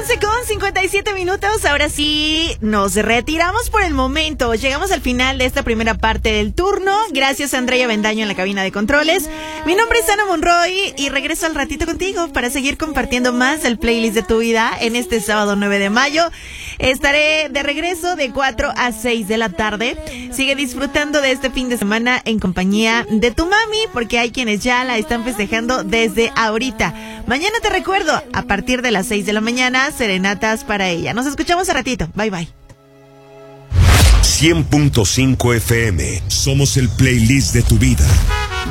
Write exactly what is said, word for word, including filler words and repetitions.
once con cincuenta y siete minutos. Ahora sí, nos retiramos por el momento. Llegamos al final de esta primera parte del turno. Gracias a Andrea Bendaño en la cabina de controles. Mi nombre es Ana Monroy y regreso al ratito contigo para seguir compartiendo más del playlist de tu vida en este sábado nueve de mayo. Estaré de regreso de cuatro a seis de la tarde. Sigue disfrutando de este fin de semana en compañía de tu mami, porque hay quienes ya la están festejando desde ahorita. Mañana te recuerdo, a partir de las seis de la mañana, serenatas para ella. Nos escuchamos a ratito. Bye, bye. cien punto cinco F M. Somos el playlist de tu vida.